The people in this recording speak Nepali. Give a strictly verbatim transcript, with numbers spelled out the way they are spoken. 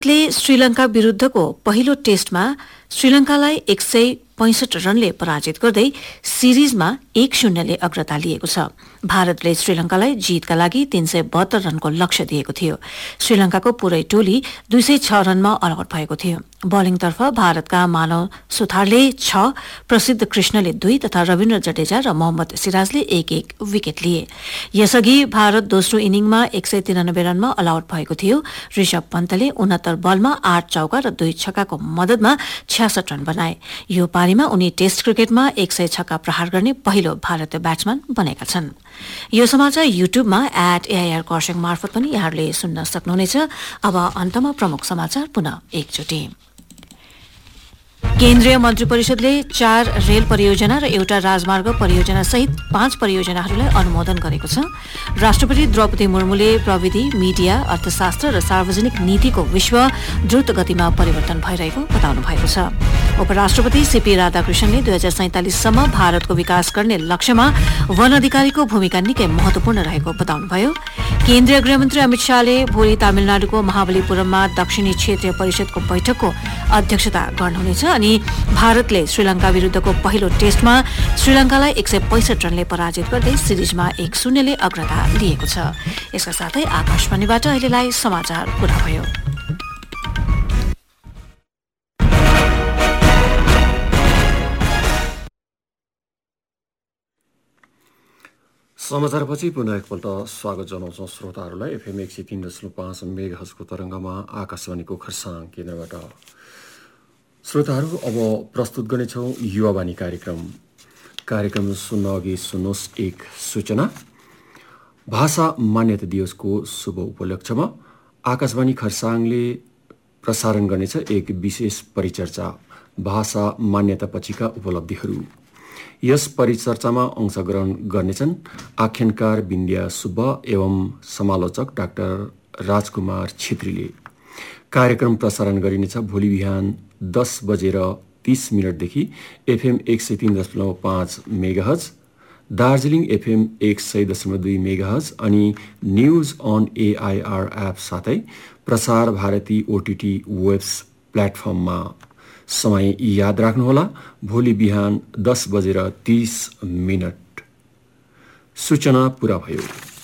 भारतले श्रीलंका विरुद्धको पहिलो टेस्टमा श्रीलंकालाई एक सय पैंसठ रनले पराजित गर्दै सिरिजमा एक शून्यले अग्रता लिएको छ। भारतले श्रीलंकालाई जीतका लागि तीन सय बहत्तर रनको लक्ष्य दिएको थियो। श्रीलंकाको पूरै टोली दुई सय छ रनमा अलआउट भएको थियो। बलिङतर्फ भारतका मानव सुथारले छ, प्रसिद्ध कृष्णले दुई तथा रविन्द्र जडेजा र मोहम्मद सिराजले एक एक विकेट लिए। यसअघि भारत दोस्रो इनिङमा एक सय तिरानब्बे रनमा अलआउट भएको थियो। ऋषभ पन्तले उनहत्तर बलमा आठ चौका र दुई छक्काको मददमा छ्यासठ रन बनाए। यो पारीमा उनी टेस्ट क्रिकेटमा एक सय छक्का प्रहार गर्ने पहिलो भारतीय ब्याट्सम्यान बनेका छन्। यो समाचार युट्युबमा एट एआईआर खरसाङ मार्फत पनि यहाँहरूले सुन्न सक्नुहुनेछ। अब अन्तमा प्रमुख समाचार पुनः एकचोटि। केन्द्रीय मन्त्री परिषदले चार रेल परियोजना र एउटा राजमार्ग परियोजना सहित पाँच परियोजनाहरूलाई अनुमोदन गरेको छ। राष्ट्रपति द्रौपदी मुर्मुले प्रविधि, मिडिया, अर्थशास्त्र र सार्वजनिक नीतिको विश्व द्रुत गतिमा परिवर्तन भइरहेको बताउनु भएको छ। उपराष्ट्रपति सीपी राधाकृष्णनले दुई हजार सैंतालिससम्म भारतको विकास गर्ने लक्ष्यमा वन अधिकारीको भूमिका निकै महत्वपूर्ण रहेको बताउनुभयो। केन्द्रीय गृहमन्त्री अमित शाहले भोलि तमिलनाडुको महाबलीपुरममा दक्षिणी क्षेत्रीय परिषदको बैठकको अध्यक्षता गर्नुहुनेछ अनि भारतले श्रीलंका विरुद्धको पहिलो टेस्टमा श्रीलंकालाई एक सय पैंसठ रनले पराजित गर्दै सिरिजमा एक शून्यले अग्रता लिएको छ। यसका साथै आकाशवाणीबाट अहिलेलाई समाचार पूरा भयो। समाचारपछि पुनः एकपल्ट स्वागत जनाउँछौँ श्रोताहरूलाई। एफएम एक सय तीन दशमलव पाँच मेगाहर्जको तरङ्गमा आकाशवाणीको खरसाङ केन्द्रबाट। श्रोताहरू, अब प्रस्तुत गर्नेछौँ युवावाणी कार्यक्रम। कार्यक्रम सुन्न अघि सुन्नुहोस् एक सूचना। भाषा मान्यता दिवसको शुभ उपलक्ष्यमा आकाशवाणी खरसाङले प्रसारण गर्नेछ एक विशेष परिचर्चा, भाषा मान्यता पछिका उपलब्धिहरू। यस परिचर्चामा अंशग्रहण गर्नेछन् आख्यानकार बिन्द्या सुब्बा एवं समालोचक डाक्टर राजकुमार छेत्रीले। कार्यक्रम प्रसारण गरिनेछ भोलि बिहान दस बजेर तीस मिनटदेखि एफएम एक सय तीन दशमलव पाँच मेगाहज, दार्जिलिङ एफएम एक सय दशमलव दुई मेगाहज अनि न्युज अन एआईआर एप साथै प्रसार भारती ओटिटी वेब्स प्लेटफर्ममा। समय याद राख्नुहोला, भोलि बिहान दस बजेर तीस मिनट। सूचना पूरा भयो।